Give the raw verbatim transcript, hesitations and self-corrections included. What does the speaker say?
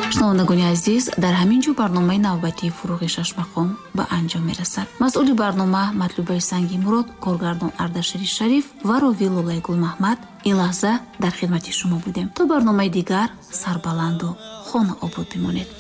шунавандагони азиз, дар ҳамин ҷо барномаи навбатии фуруғи шашмақом ба анҷом мерасад. масъули барнома Матлубаи Санги Мурод, коргардон Ардашири Шариф ва рови Лулаи Гулмаҳмад ин лаҳза дар хидмати шумо будем. То барномаи дигар сарбаланду хона обод бимонед.